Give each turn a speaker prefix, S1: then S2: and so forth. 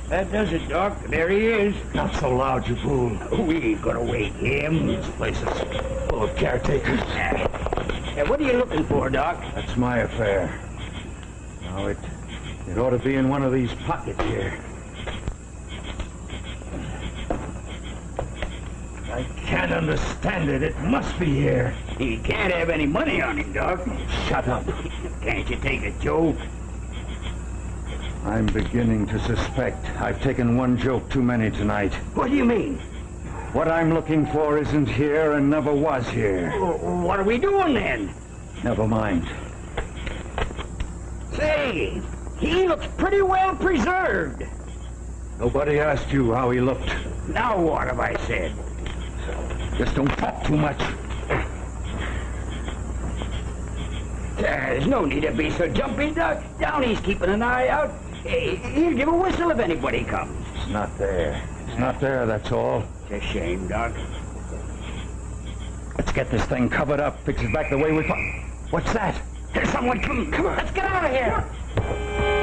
S1: That does it, Doc. There he is.
S2: Not so loud, you fool.
S1: We ain't gonna wake him.
S2: This place is full of caretakers.
S1: What are you looking for, Doc?
S2: That's my affair. Now, it ought to be in one of these pockets here. I can't understand it. It must be here.
S1: He can't have any money on him, Doc.
S2: Shut up.
S1: Can't you take it, Joe?
S2: I'm beginning to suspect I've taken one joke too many tonight.
S1: What do you mean?
S2: What I'm looking for isn't here and never was here.
S1: What are we doing then?
S2: Never mind.
S1: Say, he looks pretty well preserved.
S2: Nobody asked you how he looked.
S1: Now what have I said?
S2: Just don't talk too much.
S1: There's no need to be so jumpy, Doc. Downey's keeping an eye out. He'll give a whistle if anybody comes.
S2: It's not there. It's not there, that's all.
S1: It's a shame, Doc.
S2: Let's get this thing covered up. Fix it back the way we... What's that?
S1: There's someone coming. Come on, let's get out of here.